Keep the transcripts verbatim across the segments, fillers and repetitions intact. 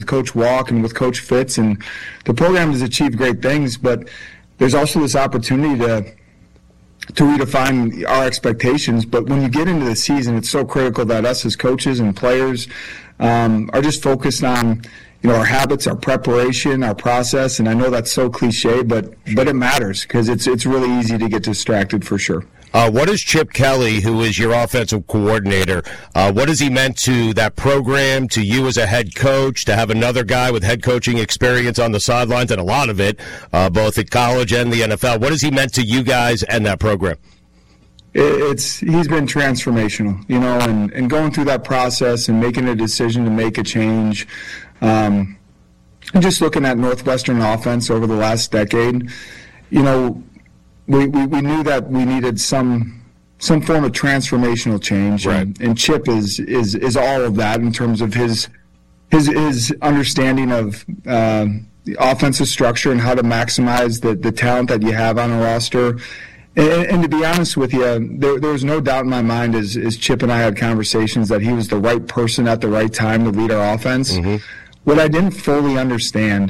Coach Walk and with Coach Fitz, and the program has achieved great things, but there's also this opportunity to to redefine our expectations. But when you get into the season, it's so critical that us as coaches and players um, are just focused on, you know, our habits, our preparation, our process. And I know that's so cliche, but but it matters because it's it's really easy to get distracted for sure. Uh, what is Chip Kelly, who is your offensive coordinator, uh, what has he meant to that program, to you as a head coach, to have another guy with head coaching experience on the sidelines, and a lot of it, uh, both at college and the N F L? What has he meant to you guys and that program? It's he's been transformational, you know, and, and going through that process and making a decision to make a change. Um, and just looking at Northwestern offense over the last decade, you know, We, we we knew that we needed some some form of transformational change, right. and, and Chip is is is all of that in terms of his his his understanding of uh, the offensive structure and how to maximize the, the talent that you have on a roster. And, and to be honest with you, there there was no doubt in my mind as as Chip and I had conversations that he was the right person at the right time to lead our offense. Mm-hmm. What I didn't fully understand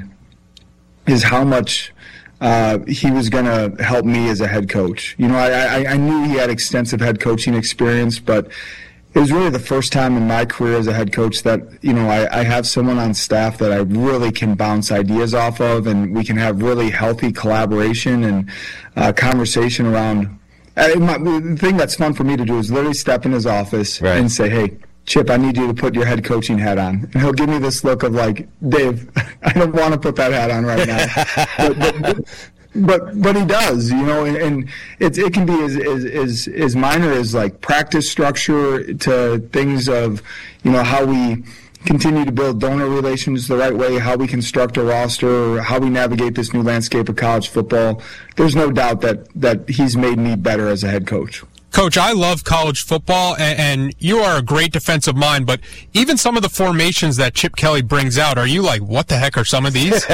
is how much Uh, he was going to help me as a head coach. You know, I, I, I knew he had extensive head coaching experience, but it was really the first time in my career as a head coach that, you know, I, I have someone on staff that I really can bounce ideas off of, and we can have really healthy collaboration and uh, conversation around. Uh, my, the thing that's fun for me to do is literally step in his office right. and say, hey, Chip, I need you to put your head coaching hat on. And he'll give me this look of like, Dave, I don't want to put that hat on right now. but, but, but but he does, you know, and, and it, it can be as, as, as, as minor as like practice structure to things of, you know, how we continue to build donor relations the right way, how we construct a roster, how we navigate this new landscape of college football. There's no doubt that, that he's made me better as a head coach. Coach, I love college football, and, and you are a great defensive mind, but even some of the formations that Chip Kelly brings out, are you like, what the heck are some of these?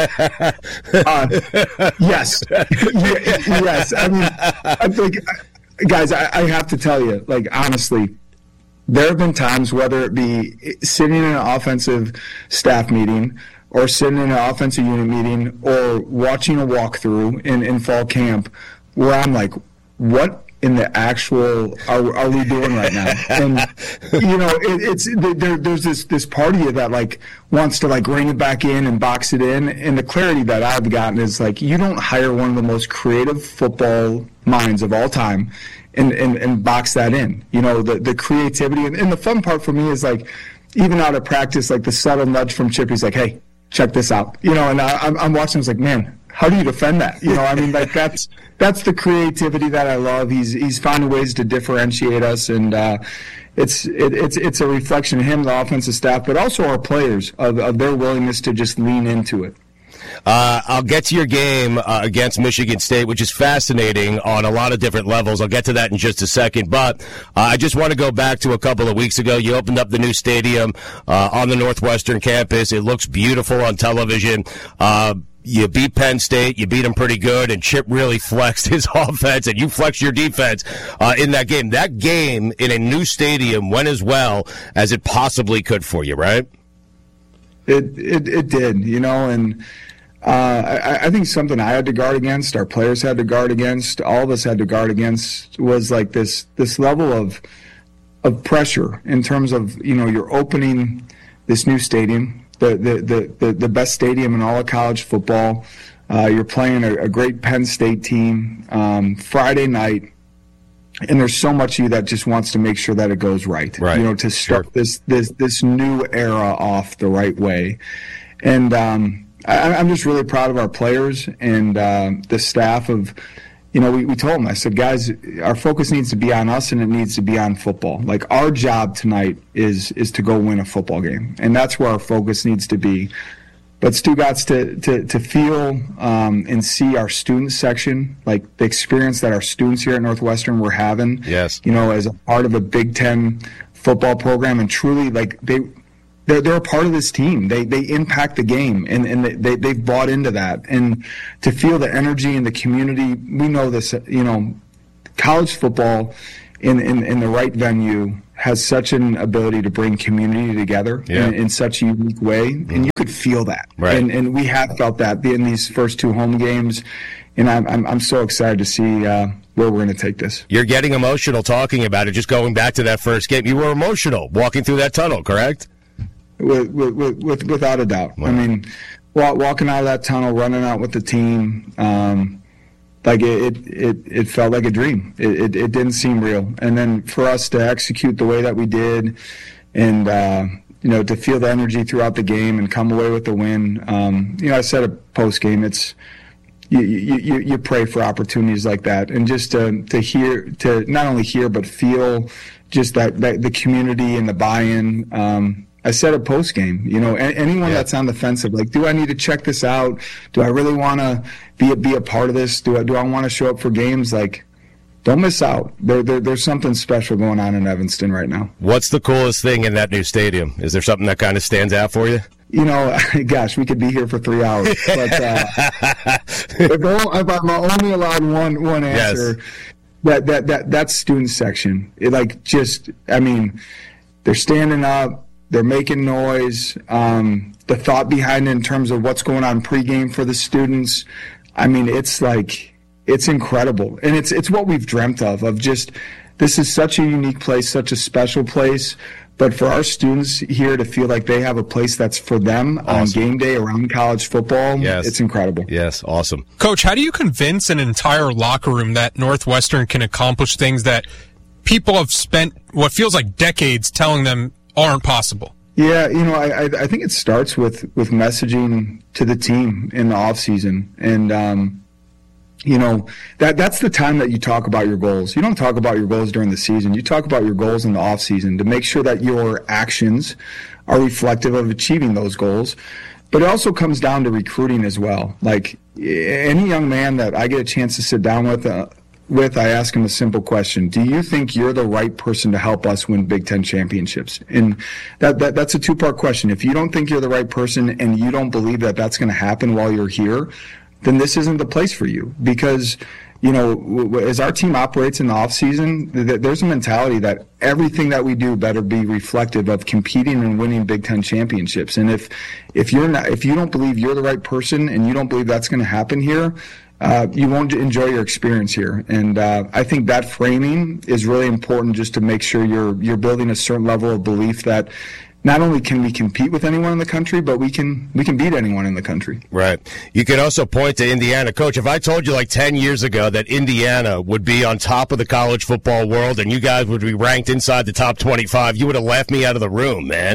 uh, yes. yes. I mean, I think, guys, I, I have to tell you, like, honestly, there have been times, whether it be sitting in an offensive staff meeting or sitting in an offensive unit meeting or watching a walkthrough in, in fall camp, where I'm like, what in the actual are, are we doing right now? And you know, it, it's there, there's this this part of you that like wants to like rein it back in and box it in. And the clarity that I've gotten is like, you don't hire one of the most creative football minds of all time and and, and box that in. You know, the the creativity and, and the fun part for me is like, even out of practice, like the subtle nudge from Chip. He's like, hey, check this out. You know, and I, I'm I'm watching. I was like, man, how do you defend that? You know, I mean, like that's that's the creativity that I love. He's he's finding ways to differentiate us, and uh, it's it, it's it's a reflection of him, the offensive staff, but also our players of, of their willingness to just lean into it. Uh, I'll get to your game uh, against Michigan State, which is fascinating on a lot of different levels. I'll get to that in just a second. But uh, I just want to go back to a couple of weeks ago. You opened up the new stadium uh, on the Northwestern campus. It looks beautiful on television. Uh, you beat Penn State. You beat them pretty good. And Chip really flexed his offense, and you flexed your defense uh, in that game. That game in a new stadium went as well as it possibly could for you, right? It it, it did, you know, and Uh, I, I think something I had to guard against, our players had to guard against, all of us had to guard against, was like this this level of of pressure in terms of, you know, you're opening this new stadium, the the the, the, the best stadium in all of college football. Uh, you're playing a, a great Penn State team um, Friday night, and there's so much of you that just wants to make sure that it goes right. Right. You know, to start Sure. this this this new era off the right way, and. Um, I, I'm just really proud of our players and uh, the staff of, you know, we, we told them, I said, guys, our focus needs to be on us and it needs to be on football. Like, our job tonight is is to go win a football game, and that's where our focus needs to be. But Stu got to, to, to feel um, and see our student section, like the experience that our students here at Northwestern were having, yes, you know, as a part of a Big Ten football program, and truly, like, they – They're, they're a part of this team. They they impact the game, and, and they, they've bought into that. And to feel the energy in the community, we know this, you know, college football in, in, in the right venue has such an ability to bring community together yeah. in, in such a unique way, and you could feel that. Right. And, and we have felt that in these first two home games, and I'm I'm, I'm so excited to see uh, where we're going to take this. You're getting emotional talking about it. Just going back to that first game, you were emotional walking through that tunnel, correct? With, with, with, without a doubt. Wow. I mean, walking out of that tunnel, running out with the team, um, like it, it, it felt like a dream. It, it, it didn't seem real. And then for us to execute the way that we did, and uh, you know, to feel the energy throughout the game and come away with the win. Um, you know, I said it post game. It's you, you, you pray for opportunities like that, and just to to hear, to not only hear but feel just that, that the community and the buy-in. Um, I said it post game. You know, anyone yeah. that's on the fence of like, do I need to check this out? Do I really want to be a, be a part of this? Do I do I want to show up for games? Like, don't miss out. There, there there's something special going on in Evanston right now. What's the coolest thing in that new stadium? Is there something that kind of stands out for you? You know, gosh, we could be here for three hours. But uh, if, if I'm only allowed one one answer, yes. that that that that student section. It like just, I mean, they're standing up. They're making noise. Um, the thought behind it in terms of what's going on pregame for the students, I mean, it's like, it's incredible. And it's it's what we've dreamt of, of just, this is such a unique place, such a special place. But for our students here to feel like they have a place that's for them awesome. On game day around college football, yes. it's incredible. Yes, awesome. Coach, how do you convince an entire locker room that Northwestern can accomplish things that people have spent what feels like decades telling them aren't possible? Yeah, you know, I I think it starts with, with messaging to the team in the off season, and um, you know that that's the time that you talk about your goals. You don't talk about your goals during the season. You talk about your goals in the off season to make sure that your actions are reflective of achieving those goals. But it also comes down to recruiting as well. Like any young man that I get a chance to sit down with. Uh, With, I ask him a simple question. Do you think you're the right person to help us win Big Ten championships? And that, that that's a two-part question. If you don't think you're the right person and you don't believe that that's going to happen while you're here, then this isn't the place for you. Because, you know, w- as our team operates in the offseason, th- there's a mentality that everything that we do better be reflective of competing and winning Big Ten championships. And if if you're not, if you don't believe you're the right person and you don't believe that's going to happen here, Uh, you won't enjoy your experience here. And uh, I think that framing is really important, just to make sure you're you're building a certain level of belief that not only can we compete with anyone in the country, but we can we can beat anyone in the country. Right. You can also point to Indiana. Coach, if I told you like ten years ago that Indiana would be on top of the college football world and you guys would be ranked inside the top twenty-five, you would have laughed me out of the room, man.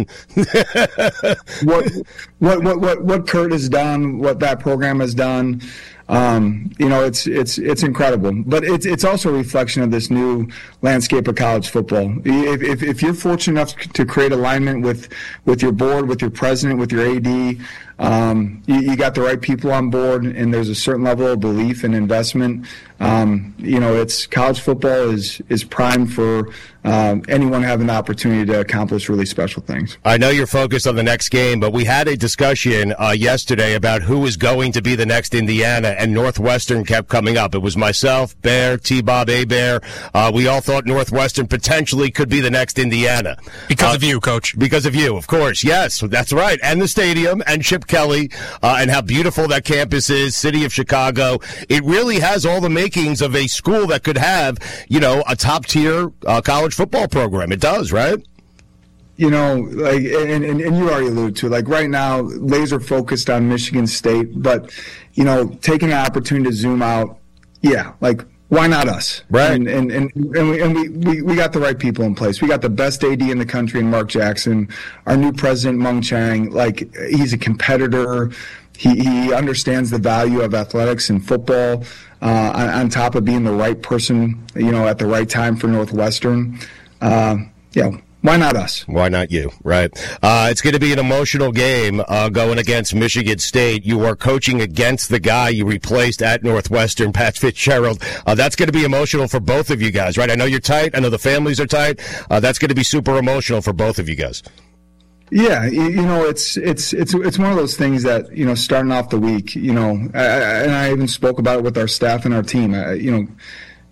what, what, what, what, what Kurt has done, what that program has done, Um, you know, it's it's it's incredible, but it's it's also a reflection of this new landscape of college football. If if, if you're fortunate enough to create alignment with with your board, with your president, with your A D, um, you, you got the right people on board, and there's a certain level of belief and investment. Um, you know, it's college football is is primed for um, anyone having the opportunity to accomplish really special things. I know you're focused on the next game, but we had a discussion uh, yesterday about who is going to be the next Indiana, and Northwestern kept coming up. It was myself, Bear, T-Bob, A-Bear. Uh, we all thought Northwestern potentially could be the next Indiana. Because uh, of you, Coach. Because of you, of course. Yes, that's right. And the stadium, and Chip Kelly, uh, and how beautiful that campus is, city of Chicago. It really has all the makings of a school that could have, you know, a top-tier uh, college football program. It does, right? You know, like, and, and, and you already alluded to, like, right now, laser focused on Michigan State, but, you know, taking an opportunity to zoom out, yeah, like, why not us? Right. And and and, and, we, and we, we, we got the right people in place. We got the best A D in the country in Mark Jackson. Our new president, Mung Chang, like, he's a competitor. He, he understands the value of athletics and football, uh, on, on top of being the right person, you know, at the right time for Northwestern. Uh, yeah. Why not us? Why not you? Right. Uh, it's going to be an emotional game uh, going against Michigan State. You are coaching against the guy you replaced at Northwestern, Pat Fitzgerald. Uh, that's going to be emotional for both of you guys, right? I know you're tight. I know the families are tight. Uh, that's going to be super emotional for both of you guys. Yeah, you, you know, it's it's it's it's one of those things that, you know, starting off the week, you know, I, I, and I even spoke about it with our staff and our team. I, you know,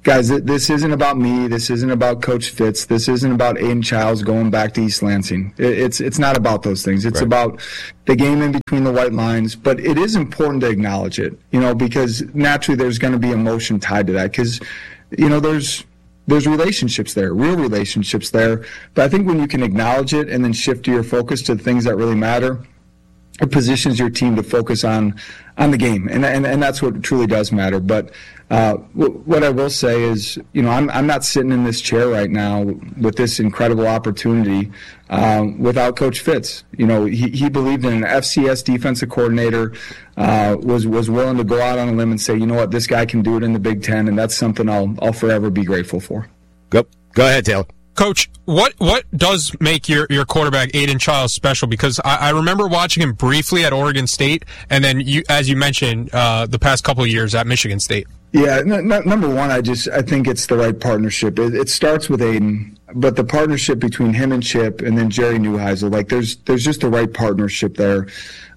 guys, this isn't about me. This isn't about Coach Fitz. This isn't about Aiden Childs going back to East Lansing. It's it's not about those things. It's right. about the game in between the white lines. But it is important to acknowledge it, you know, because naturally there's going to be emotion tied to that. Because, you know, there's there's relationships there, real relationships there. But I think when you can acknowledge it and then shift your focus to the things that really matter, it positions your team to focus on on the game, and and, and that's what truly does matter. But uh, w- what I will say is, you know, I'm I'm not sitting in this chair right now with this incredible opportunity um, without Coach Fitz. You know, he, he believed in an F C S defensive coordinator, uh, was was willing to go out on a limb and say, you know what, this guy can do it in the Big Ten, and that's something I'll I'll forever be grateful for. Go go ahead, Taylor. Coach, what what does make your, your quarterback Aiden Childs special? Because I, I remember watching him briefly at Oregon State, and then you, as you mentioned, uh, the past couple of years at Michigan State. Yeah, n- n- number one, I just I think it's the right partnership. It, it starts with Aiden, but the partnership between him and Chip, and then Jerry Neuheisel, like there's there's just the right partnership there.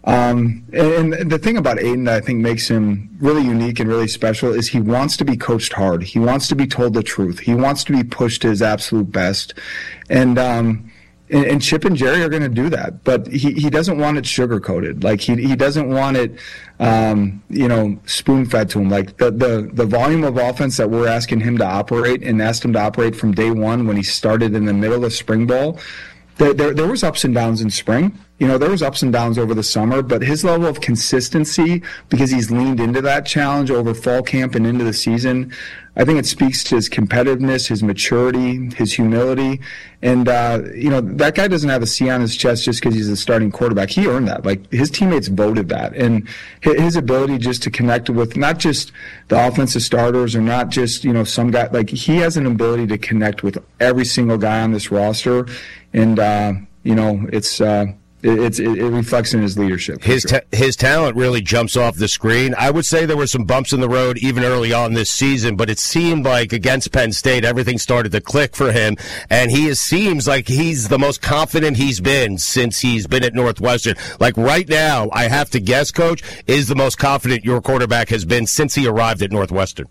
Um, and, and the thing about Aiden that I think makes him really unique and really special is he wants to be coached hard. He wants to be told the truth. He wants to be pushed to his absolute best. And um, and, and Chip and Jerry are going to do that. But he, he doesn't want it sugar-coated. Like, he he doesn't want it, um, you know, spoon-fed to him. Like, the, the, the volume of offense that we're asking him to operate and asked him to operate from day one when he started in the middle of spring ball, there, there, there was ups and downs in spring. You know, there was ups and downs over the summer, but his level of consistency, because he's leaned into that challenge over fall camp and into the season, I think it speaks to his competitiveness, his maturity, his humility. And, uh, you know, that guy doesn't have a C on his chest just because he's a starting quarterback. He earned that. Like, his teammates voted that. And his ability just to connect with not just the offensive starters or not just, you know, some guy. Like, he has an ability to connect with every single guy on this roster. And, uh, you know, it's uh, – It, it, it reflects in his leadership. His sure. ta- his talent really jumps off the screen. I would say there were some bumps in the road even early on this season, but it seemed like against Penn State, everything started to click for him, and he is, seems like he's the most confident he's been since he's been at Northwestern. Like right now, I have to guess, Coach, is the most confident your quarterback has been since he arrived at Northwestern.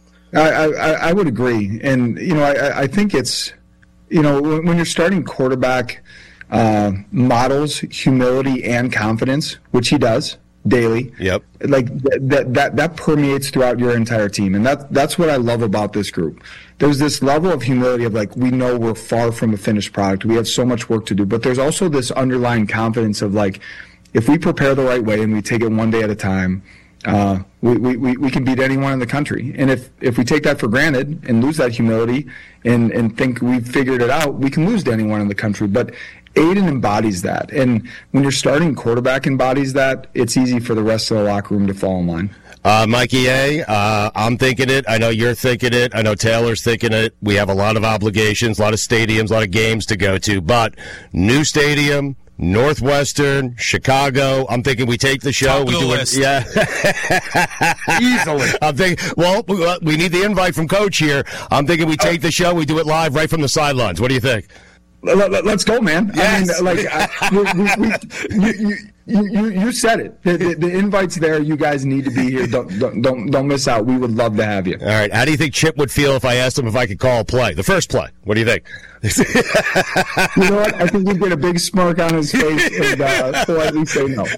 I, I, I would agree, and you know, I, I think it's, you know, when, when you're starting quarterback. Uh, models humility and confidence, which he does daily. Yep. Like th- that, that, that permeates throughout your entire team. And that, that's what I love about this group. There's this level of humility of like, we know we're far from a finished product. We have so much work to do, but there's also this underlying confidence of like, if we prepare the right way and we take it one day at a time, uh, we, we, we can beat anyone in the country. And if, if we take that for granted and lose that humility and, and think we've figured it out, we can lose to anyone in the country. But Aiden embodies that. And when your starting quarterback embodies that, it's easy for the rest of the locker room to fall in line. Uh, Mikey A., uh, I'm thinking it. I know you're thinking it. I know Taylor's thinking it. We have a lot of obligations, a lot of stadiums, a lot of games to go to. But new stadium, Northwestern, Chicago. I'm thinking we take the show. Top we do list. it. Yeah. Easily. I'm thinking, well, we need the invite from Coach here. I'm thinking we take the show. We do it live right from the sidelines. What do you think? Let's go, man. Yes. I mean, like, I, we, we, we, you, you, you, you said it. The, the, the invite's there. You guys need to be here. Don't, don't, don't, don't miss out. We would love to have you. All right. How do you think Chip would feel if I asked him if I could call a play? The first play. What do you think? You know what? I think he'd get a big smirk on his face and uh, politely say no.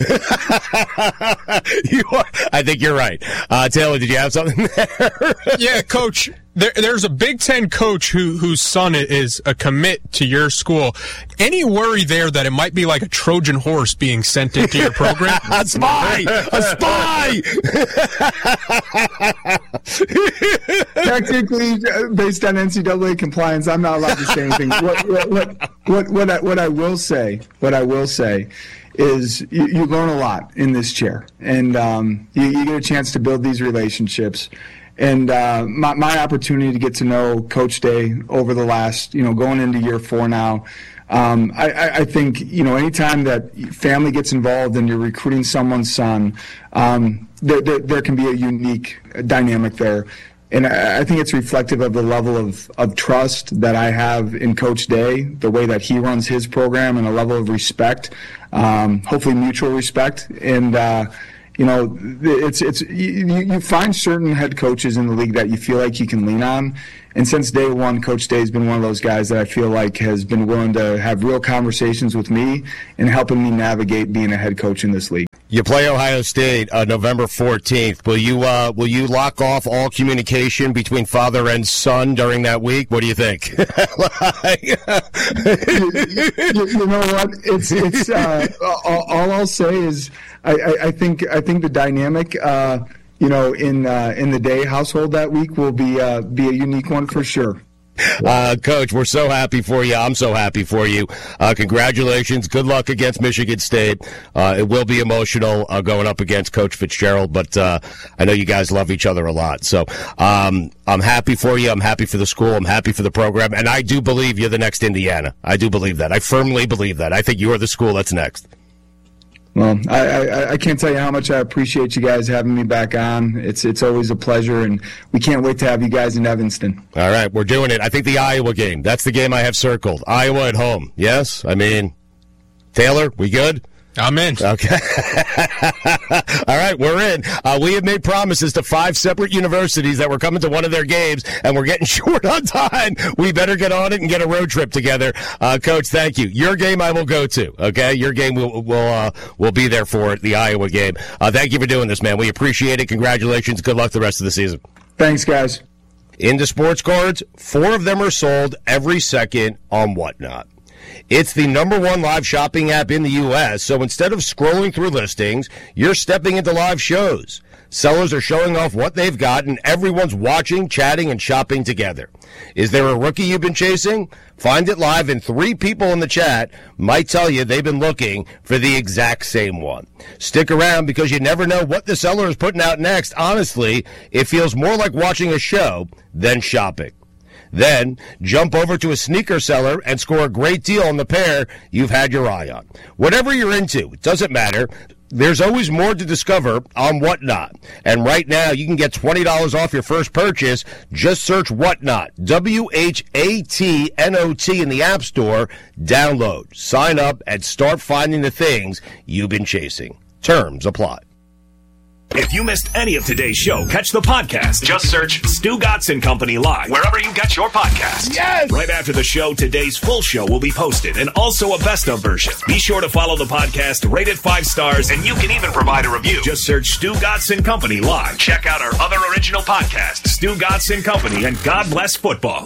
you are, I think you're right. Uh, Taylor, did you have something there? Yeah, Coach. There, there's a Big Ten coach who whose son is a commit to your school. Any worry there that it might be like a Trojan horse being sent into your program? A spy! A spy! Technically, based on N C double A compliance, I'm not allowed to say anything. What, what, what, what, what, I, what I will say, what I will say, is you, you learn a lot in this chair, and um, you, you get a chance to build these relationships. And uh, my, my opportunity to get to know Coach Day over the last, you know, going into year four now, um, I, I think, you know, anytime that family gets involved and you're recruiting someone's son, um, there, there, there can be a unique dynamic there. And I, I think it's reflective of the level of, of trust that I have in Coach Day, the way that he runs his program, and a level of respect, um, hopefully mutual respect. And, uh, you know, it's it's you, you find certain head coaches in the league that you feel like you can lean on. And since day one, Coach Day has been one of those guys that I feel like has been willing to have real conversations with me and helping me navigate being a head coach in this league. You play Ohio State uh, November fourteenth. Will you uh, will you lock off all communication between father and son during that week? What do you think? you, you, you know what? It's it's uh, all, all I'll say is I, I, I think I think the dynamic. Uh, You know, in uh, in the Day household that week will be uh, be a unique one for sure. Uh, Coach, we're so happy for you. I'm so happy for you. Uh, congratulations. Good luck against Michigan State. Uh, it will be emotional uh, going up against Coach Fitzgerald, but uh, I know you guys love each other a lot. So um, I'm happy for you. I'm happy for the school. I'm happy for the program. And I do believe you're the next Indiana. I do believe that. I firmly believe that. I think you are the school that's next. Well, I, I, I can't tell you how much I appreciate you guys having me back on. It's it's always a pleasure, and we can't wait to have you guys in Evanston. All right, we're doing it. I think the Iowa game, that's the game I have circled. Iowa at home, yes? I mean, Taylor, we good? I'm in. Okay. All right, we're in. Uh, we have made promises to five separate universities that we're coming to one of their games, and we're getting short on time. We better get on it and get a road trip together. Uh, Coach, thank you. Your game I will go to, okay? Your game will will uh, will be there for it, the Iowa game. Uh, thank you for doing this, man. We appreciate it. Congratulations. Good luck the rest of the season. Thanks, guys. Into sports cards, four of them are sold every second on Whatnot. It's the number one live shopping app in the U S, so instead of scrolling through listings, you're stepping into live shows. Sellers are showing off what they've got, and everyone's watching, chatting, and shopping together. Is there a rookie you've been chasing? Find it live, and three people in the chat might tell you they've been looking for the exact same one. Stick around because you never know what the seller is putting out next. Honestly, it feels more like watching a show than shopping. Then, jump over to a sneaker seller and score a great deal on the pair you've had your eye on. Whatever you're into, it doesn't matter. There's always more to discover on Whatnot. And right now, you can get twenty dollars off your first purchase. Just search Whatnot, W H A T N O T in the App Store. Download, sign up, and start finding the things you've been chasing. Terms apply. If you missed any of today's show, catch the podcast. Just search Stu Gotson Company Live, wherever you get your podcasts. Yes! Right after the show, today's full show will be posted, and also a best-of version. Be sure to follow the podcast, rate it five stars, and you can even provide a review. Just search Stu Gotson Company Live. Check out our other original podcasts, Stu Gotson Company and God Bless Football.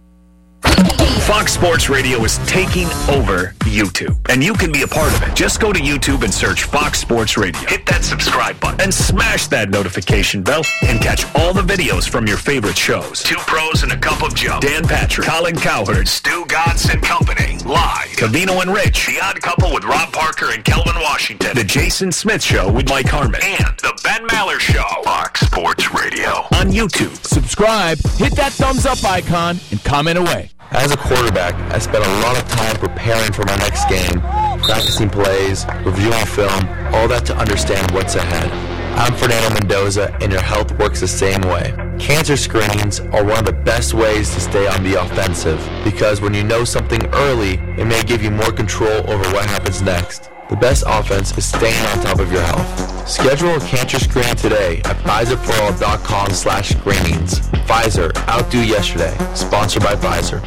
Fox Sports Radio is taking over YouTube, and you can be a part of it. Just go to YouTube and search Fox Sports Radio. Hit that subscribe button and smash that notification bell and catch all the videos from your favorite shows. Two Pros and a Cup of Joe. Dan Patrick, Colin Cowherd, Stu Gotson Company, live. Cavino and Rich, The Odd Couple with Rob Parker and Kelvin Washington. The Jason Smith Show with Mike Harmon. And The Ben Maller Show. Fox Sports Radio on YouTube. Subscribe, hit that thumbs up icon, and comment away. As a quarterback, I spent a lot of time preparing for my next game, practicing plays, reviewing film, all that to understand what's ahead. I'm Fernando Mendoza, and your health works the same way. Cancer screenings are one of the best ways to stay on the offensive, because when you know something early, it may give you more control over what happens next. The best offense is staying on top of your health. Schedule a cancer screening today at Pfizer-for-all.com slash screenings. Pfizer, outdo yesterday. Sponsored by Pfizer.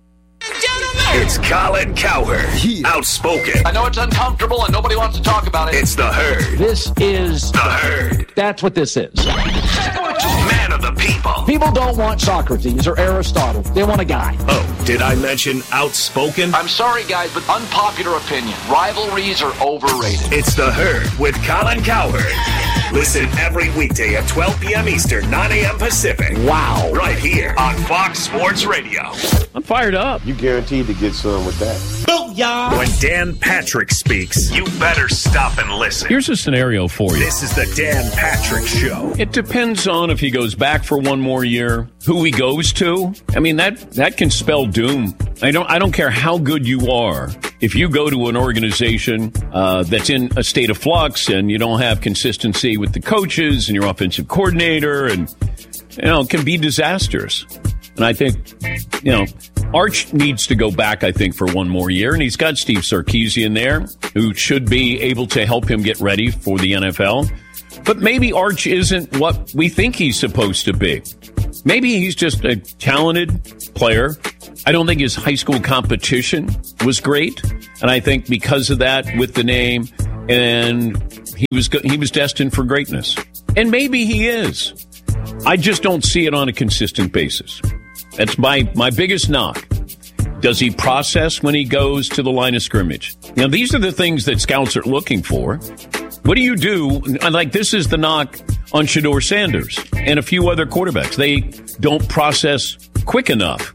It's Colin Cowherd, yeah. Outspoken. I know it's uncomfortable and nobody wants to talk about it. It's the Herd. This is the Herd. That's what this is. Man of the people. People don't want Socrates or Aristotle. They want a guy. Oh, did I mention outspoken? I'm sorry, guys, but unpopular opinion. Rivalries are overrated. It's the Herd with Colin Cowherd. Listen every weekday at twelve p.m. Eastern, nine a.m. Pacific. Wow. Right here on Fox Sports Radio. I'm fired up. You guaranteed to get some with that. Booyah! When Dan Patrick speaks, you better stop and listen. Here's a scenario for you. This is the Dan Patrick Show. It depends on if he goes back for one more year, who he goes to. I mean, that that can spell doom. I don't I don't care how good you are. If you go to an organization uh, that's in a state of flux and you don't have consistency with the coaches and your offensive coordinator, and you know, it can be disastrous. And I think, you know, Arch needs to go back, I think, for one more year. And he's got Steve Sarkisian there, who should be able to help him get ready for the N F L. But maybe Arch isn't what we think he's supposed to be. Maybe he's just a talented player. I don't think his high school competition was great. And I think because of that, with the name, and he was he was destined for greatness. And maybe he is. I just don't see it on a consistent basis. That's my, my biggest knock. Does he process when he goes to the line of scrimmage? Now, these are the things that scouts are looking for. What do you do? Like, this is the knock on Shedeur Sanders and a few other quarterbacks. They don't process quick enough.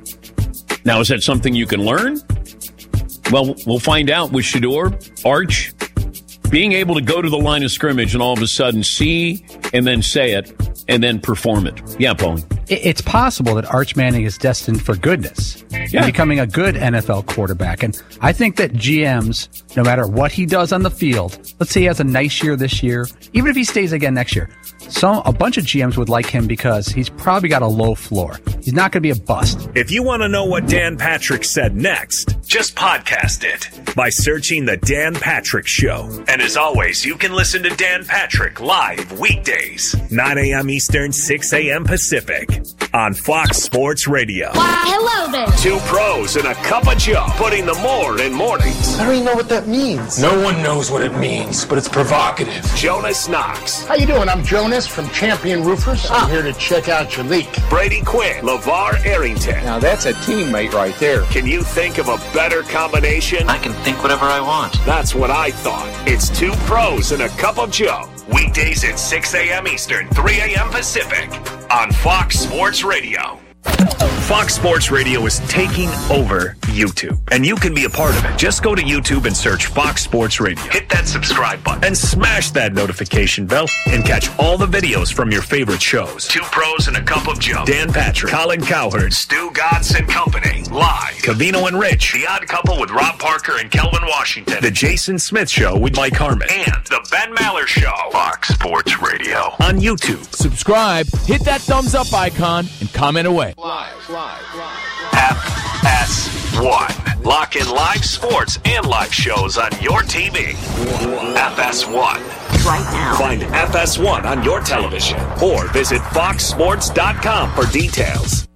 Now, is that something you can learn? Well, we'll find out with Shedeur. Arch, being able to go to the line of scrimmage and all of a sudden see and then say it and then perform it. Yeah, Paulie. It's possible that Arch Manning is destined for goodness yeah. and becoming a good N F L quarterback. And I think that G Ms, no matter what he does on the field, let's say he has a nice year this year, even if he stays again next year, some a bunch of G Ms would like him because he's probably got a low floor. He's not going to be a bust. If you want to know what Dan Patrick said next, just podcast it by searching The Dan Patrick Show. And as always, you can listen to Dan Patrick live weekdays, nine a.m. Eastern, six a.m. Pacific, on Fox Sports Radio. Why, hello there. Two pros and a cup of Joe, putting the more in mornings. I don't even know what that means. No one knows what it means, but it's provocative. Jonas Knox. How you doing? I'm Jonas from Champion Roofers. I'm here to check out your leak. Brady Quinn. LeVar Arrington. Now that's a teammate right there. Can you think of a better combination? I can think whatever I want. That's what I thought. It's two pros and a cup of Joe. Weekdays at six a.m. Eastern, three a.m. Pacific, on Fox Sports Radio. Fox Sports Radio is taking over YouTube, and you can be a part of it. Just go to YouTube and search Fox Sports Radio. Hit that subscribe button and smash that notification bell and catch all the videos from your favorite shows. Two pros and a cup of Joe. Dan Patrick, Colin Cowherd, Stu Gatz and Company. Live. Covino and Rich. The Odd Couple with Rob Parker and Kelvin Washington. The Jason Smith Show with Mike Harmon. And The Ben Maller Show. Fox Sports Radio. On YouTube. Subscribe, hit that thumbs up icon, and comment away. Live, live, live. F S one. Lock in live sports and live shows on your T V. F S one. Right now. Find F S one on your television or visit fox sports dot com for details.